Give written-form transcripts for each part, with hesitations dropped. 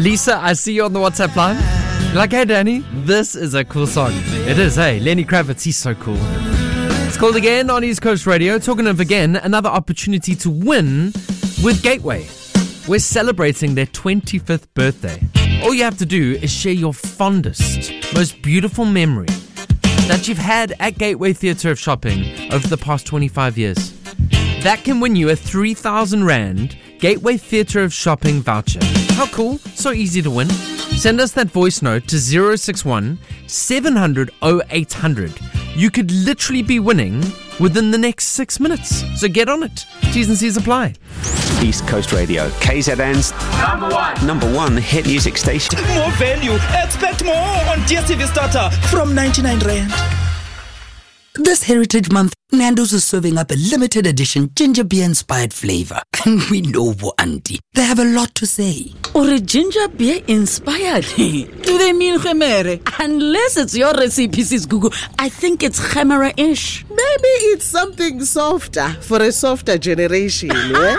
Lisa, I see you on the WhatsApp line. You're like, hey, Danny, this is a cool song. It is, hey. Lenny Kravitz, he's so cool. It's called Again on East Coast Radio. Talking of Again, another opportunity to win with Gateway. We're celebrating their 25th birthday. All you have to do is share your fondest, most beautiful memory that you've had at Gateway Theatre of Shopping over the past 25 years. That can win you a 3,000 Rand Gateway Theatre of Shopping voucher. How cool? So easy to win. Send us that voice note to 061 700 0800. You could literally be winning within the next 6 minutes. So get on it. T's and C's apply. East Coast Radio, KZN's number one hit music station. More value, expect more on DStv Starter from 99 Rand. This Heritage Month, Nando's is serving up a limited edition ginger beer inspired flavor. And we know, auntie, they have a lot to say. Or a ginger beer inspired? Do they mean khemere? Unless it's your recipe, sis Google, I think it's khemera-ish. Maybe it's something softer for a softer generation, yeah?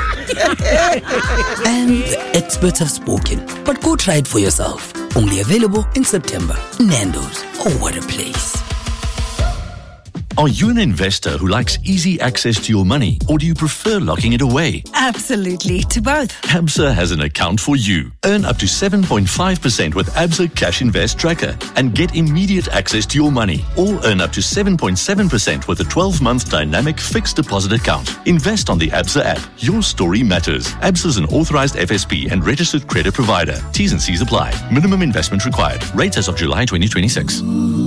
And the experts have spoken, but go try it for yourself. Only available in September. Nando's, oh what a place. Are you an investor who likes easy access to your money, or do you prefer locking it away? Absolutely, to both. ABSA has an account for you. Earn up to 7.5% with ABSA Cash Invest Tracker and get immediate access to your money. Or earn up to 7.7% with a 12-month dynamic fixed deposit account. Invest on the ABSA app. Your story matters. ABSA is an authorized FSP and registered credit provider. T's and C's apply. Minimum investment required. Rates as of July 2026.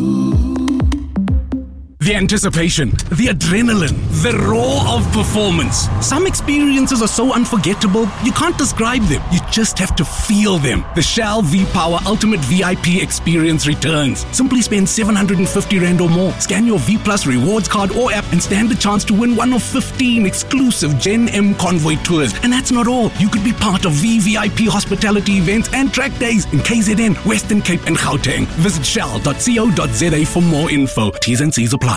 The anticipation, the adrenaline, the roar of performance. Some experiences are so unforgettable, you can't describe them. You just have to feel them. The Shell V-Power Ultimate VIP experience returns. Simply spend 750 Rand or more. Scan your V Plus rewards card or app and stand the chance to win one of 15 exclusive Gen M convoy tours. And that's not all. You could be part of VVIP hospitality events and track days in KZN, Western Cape and Gauteng. Visit shell.co.za for more info. T's and C's apply.